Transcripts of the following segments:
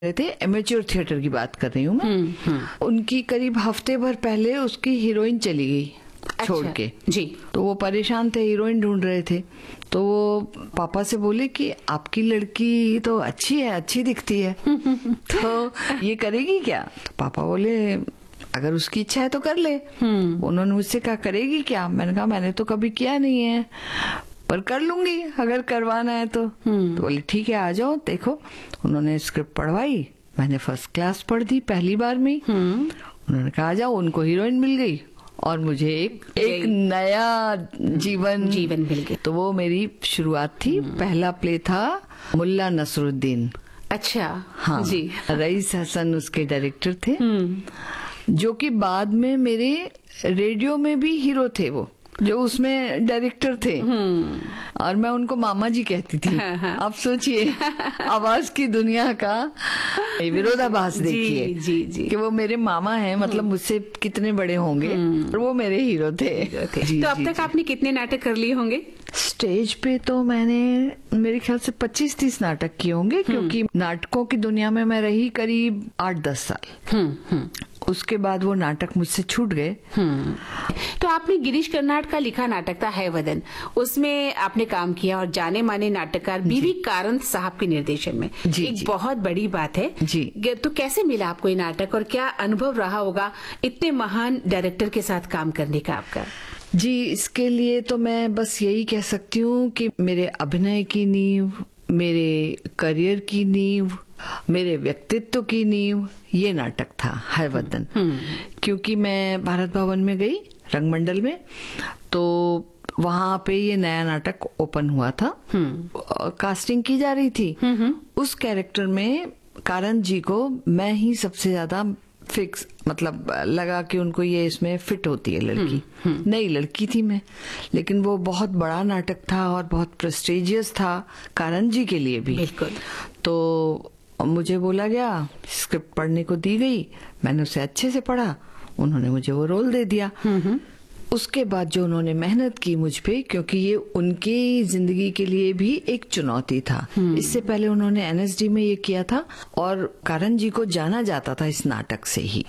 रहे थे, amateur theatre की बात कर रही हूँ मैं। उनकी करीब हफ्ते भर पहले उसकी हीरोइन चली गई छोड़ के जी। तो वो परेशान थे, हीरोइन ढूंढ रहे थे। तो वो पापा से बोले कि आपकी लड़की तो अच्छी है, अच्छी दिखती है तो ये करेगी क्या? तो पापा बोले अगर उसकी इच्छा है तो कर ले। उन्होंने मुझसे कहा करेगी क्या? मैंने कहा मैंने तो कभी किया नहीं है पर कर लूंगी अगर करवाना है तो बोले ठीक है आ जाओ देखो। उन्होंने स्क्रिप्ट पढ़वाई, मैंने फर्स्ट क्लास पढ़ दी पहली बार में। उन्होंने कहा आ जाओ, उनको हीरोइन मिल गई और मुझे एक नया जीवन मिल गया। तो वो मेरी शुरुआत थी। पहला प्ले था मुल्ला नसरुद्दीन। अच्छा। हाँ जी। रईस हसन उसके डायरेक्टर थे, जो कि बाद में मेरे रेडियो में भी हीरो थे, वो जो उसमें डायरेक्टर थे और मैं उनको मामा जी कहती थी। आप सोचिए आवाज की दुनिया का विरोधाभास देखिए। जी जी कि वो मेरे मामा हैं, मतलब मुझसे कितने बड़े होंगे और वो मेरे हीरो थे। तो अब तक आपने कितने नाटक कर लिए होंगे? स्टेज पे तो मैंने मेरे ख्याल से 25-30 नाटक किए होंगे, क्योंकि नाटकों की दुनिया में मैं रही करीब 8-10 साल। उसके बाद वो नाटक मुझसे छूट गए। तो आपने गिरीश कर्नाड का लिखा नाटक था है वदन, उसमें आपने काम किया और जाने माने नाटककार बीवी कारंत साहब के निर्देशन में। एक बहुत बड़ी बात है जी। तो कैसे मिला आपको ये नाटक और क्या अनुभव रहा होगा इतने महान डायरेक्टर के साथ काम करने का आपका? जी, इसके लिए तो मैं बस यही कह सकती हूँ कि मेरे अभिनय की नींव, मेरे करियर की नींव, मेरे व्यक्तित्व की नींव ये नाटक था है वदन। क्योंकि मैं भारत भवन में गई रंगमंडल में, तो वहां पे ये नया नाटक ओपन हुआ था। कास्टिंग की जा रही थी। उस कैरेक्टर में कारंत जी को मैं ही सबसे ज्यादा फिक्स, मतलब लगा कि उनको ये इसमें फिट होती है लड़की। नई लड़की थी मैं, लेकिन वो बहुत बड़ा नाटक था और बहुत प्रेस्टिजियस था कारंत जी के लिए भी। बिल्कुल। तो मुझे बोला गया, स्क्रिप्ट पढ़ने को दी गई, मैंने उसे अच्छे से पढ़ा, उन्होंने मुझे वो रोल दे दिया। उसके बाद जो उन्होंने मेहनत की मुझ पे, क्योंकि ये उनकी जिंदगी के लिए भी एक चुनौती था। इससे पहले उन्होंने एनएसडी में ये किया था और कारंत जी को जाना जाता था इस नाटक से ही।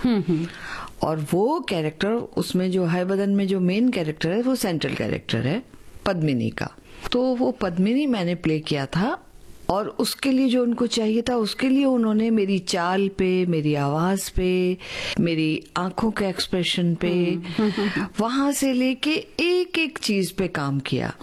और वो कैरेक्टर उसमें जो है वदन में जो मेन कैरेक्टर है वो सेंट्रल कैरेक्टर है पद्मिनी का। तो वो पद्मिनी मैंने प्ले किया था और उसके लिए जो उनको चाहिए था, उसके लिए उन्होंने मेरी चाल पे, मेरी आवाज पे, मेरी आंखों के एक्सप्रेशन पे, वहां से लेके एक एक चीज पे काम किया।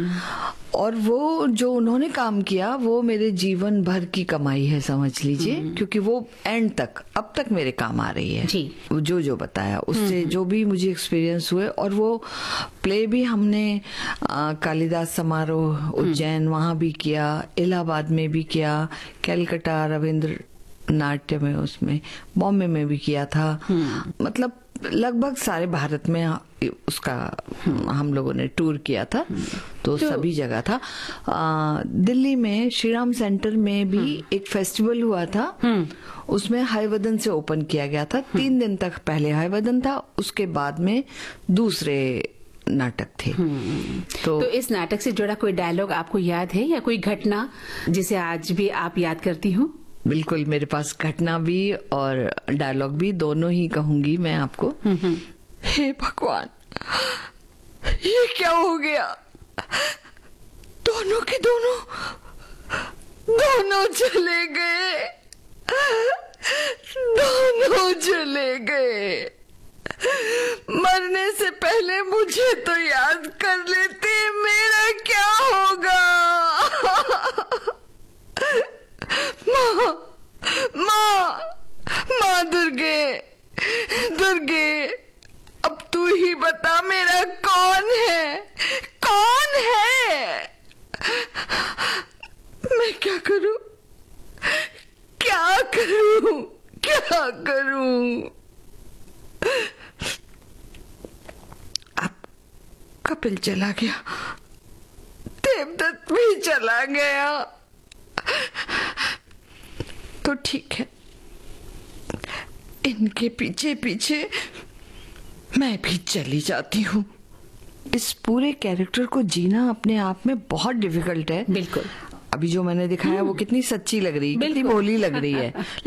और वो जो उन्होंने काम किया वो मेरे जीवन भर की कमाई है समझ लीजिए, क्योंकि वो एंड तक अब तक मेरे काम आ रही है जी। जो बताया उससे जो भी मुझे एक्सपीरियंस हुए। और वो प्ले भी हमने कालिदास समारोह उज्जैन वहां भी किया, इलाहाबाद में भी किया, कलकत्ता रविंद्र नाट्य में, उसमें बॉम्बे में भी किया था। मतलब लगभग सारे भारत में उसका हम लोगों ने टूर किया था। तो सभी जगह था। दिल्ली में श्री राम सेंटर में भी एक फेस्टिवल हुआ था, उसमें हयवदन से ओपन किया गया था। 3 दिन तक पहले हयवदन था, उसके बाद में दूसरे नाटक थे। तो इस नाटक से जुड़ा कोई डायलॉग आपको याद है या कोई घटना जिसे आज भी आप याद करती हो? बिल्कुल, मेरे पास घटना भी और डायलॉग भी दोनों ही कहूंगी मैं आपको। हे भगवान, ये क्या हो गया? दोनों के दोनों चले गए, दोनों चले गए। मरने से पहले मुझे तो याद कर लेते, मेरा क्या होगा? माँ दुर्गे, अब तू ही बता मेरा कौन है, कौन है? मैं क्या करूं, क्या करूं, क्या करूं? अब कपिल चला गया, देवदत्त भी चला गया, तो ठीक है, इनके पीछे पीछे मैं भी चली जाती हूँ। इस पूरे कैरेक्टर को जीना अपने आप में बहुत डिफिकल्ट है। बिल्कुल। अभी जो मैंने दिखाया वो कितनी सच्ची लग रही है, कितनी भोली लग रही है।